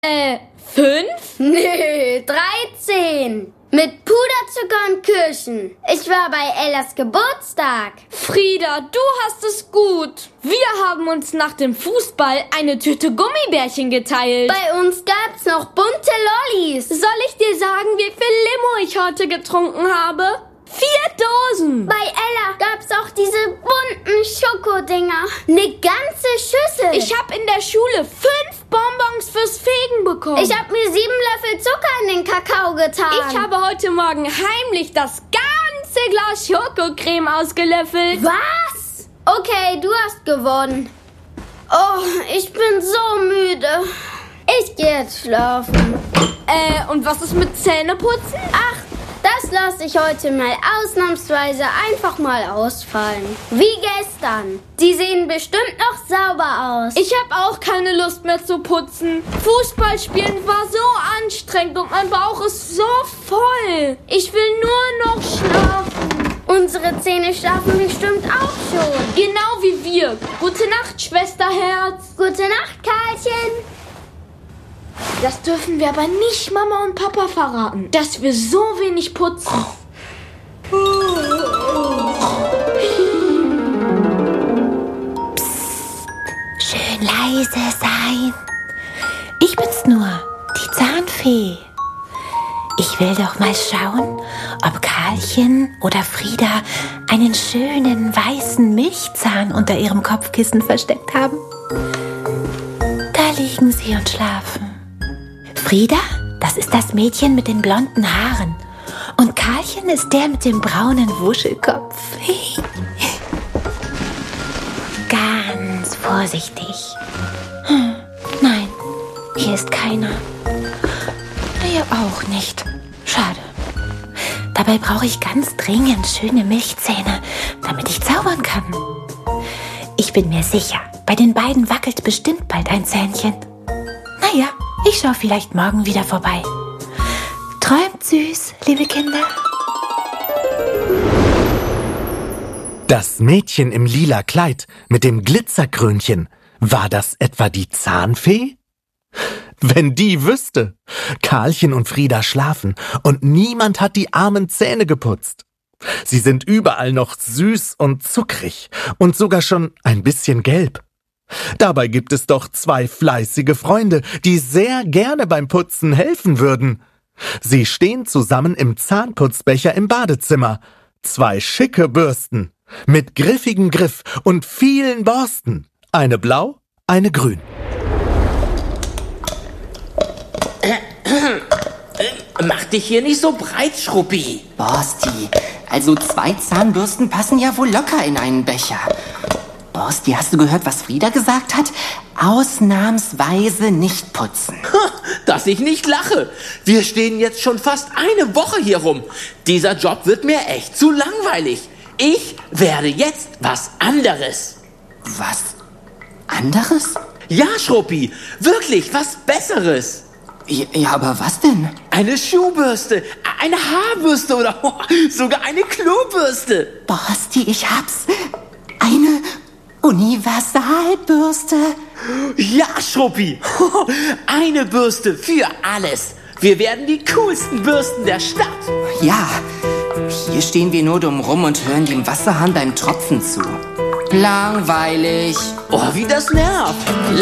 5? Nö, 13. Mit Puderzucker und Kirschen. Ich war bei Ellas Geburtstag. Frieda, du hast es gut. Wir haben uns nach dem Fußball eine Tüte Gummibärchen geteilt. Bei uns gab's noch bunte Lollis. Soll ich dir sagen, wie viel Limo ich heute getrunken habe? 4 Dosen. Bei Ella gab's auch diese bunten Schokodinger. Eine ganze Schüssel. Ich habe in der Schule 5 Bonbons fürs Fegen bekommen. Ich habe mir 7 Löffel Zucker in den Kakao getan. Ich habe heute Morgen heimlich das ganze Glas Schokocreme ausgelöffelt. Was? Okay, du hast gewonnen. Oh, ich bin so müde. Ich gehe jetzt schlafen. Und was ist mit Zähneputzen? Ach, das lasse ich heute mal ausnahmsweise einfach mal ausfallen. Wie gestern. Die sehen bestimmt noch sauber aus. Ich habe auch keine Lust mehr zu putzen. Fußball spielen war so anstrengend und mein Bauch ist so voll. Ich will nur noch schlafen. Unsere Zähne schlafen bestimmt auch schon. Genau wie wir. Gute Nacht, Schwesterherz. Gute Nacht, Karlchen. Das dürfen wir aber nicht Mama und Papa verraten, dass wir so wenig putzen. Psst, schön leise sein. Ich bin's nur, die Zahnfee. Ich will doch mal schauen, ob Karlchen oder Frieda einen schönen weißen Milchzahn unter ihrem Kopfkissen versteckt haben. Da liegen sie und schlafen. Frieda, das ist das Mädchen mit den blonden Haaren. Und Karlchen ist der mit dem braunen Wuschelkopf. Ganz vorsichtig. Nein, hier ist keiner. Hier auch nicht. Schade. Dabei brauche ich ganz dringend schöne Milchzähne, damit ich zaubern kann. Ich bin mir sicher, bei den beiden wackelt bestimmt bald ein Zähnchen. Naja, ich schaue vielleicht morgen wieder vorbei. Träumt süß, liebe Kinder. Das Mädchen im lila Kleid mit dem Glitzerkrönchen, war das etwa die Zahnfee? Wenn die wüsste! Karlchen und Frieda schlafen und niemand hat die armen Zähne geputzt. Sie sind überall noch süß und zuckrig und sogar schon ein bisschen gelb. Dabei gibt es doch 2 fleißige Freunde, die sehr gerne beim Putzen helfen würden. Sie stehen zusammen im Zahnputzbecher im Badezimmer. 2 schicke Bürsten mit griffigem Griff und vielen Borsten. Eine blau, eine grün. Mach dich hier nicht so breit, Schruppi. Borsti, also 2 Zahnbürsten passen ja wohl locker in einen Becher. Borsti, hast du gehört, was Frieda gesagt hat? Ausnahmsweise nicht putzen. Dass ich nicht lache. Wir stehen jetzt schon fast eine Woche hier rum. Dieser Job wird mir echt zu langweilig. Ich werde jetzt was anderes. Was anderes? Ja, Schruppi, wirklich was Besseres. Ja, aber was denn? Eine Schuhbürste, eine Haarbürste oder sogar eine Klobürste. Borsti, ich hab's. Eine Universalbürste. Ja, Schruppi, eine Bürste für alles. Wir werden die coolsten Bürsten der Stadt. Ja, hier stehen wir nur dumm rum und hören dem Wasserhahn beim Tropfen zu. Langweilig. Oh, wie das nervt.